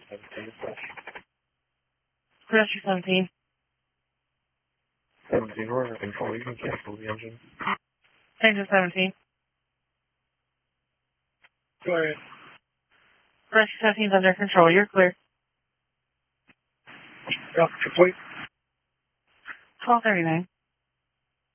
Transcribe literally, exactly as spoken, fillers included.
Production seventeen. seventeen, we're under control. You can cancel the engine. Engine seventeen. Go ahead. Production seventeen is under control. You're clear. Got complete. twelve thirty-nine.